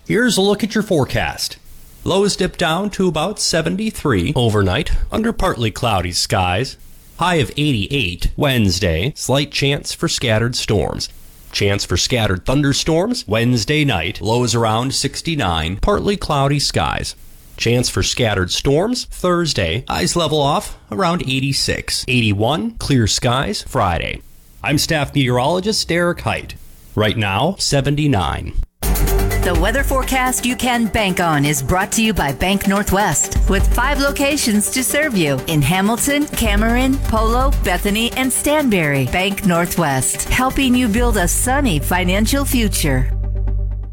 Here's a look at your forecast. Lows dip down to about 73 overnight under partly cloudy skies. High of 88 Wednesday. Slight chance for scattered storms. Chance for scattered thunderstorms Wednesday night. Lows around 69, partly cloudy skies. Chance for scattered storms Thursday. Highs level off around 86. 81 clear skies Friday. I'm staff meteorologist Derek Height. Right now, 79. The weather forecast you can bank on is brought to you by Bank Northwest, with 5 locations to serve you in Hamilton, Cameron, Polo, Bethany, and Stanberry. Bank Northwest, helping you build a sunny financial future.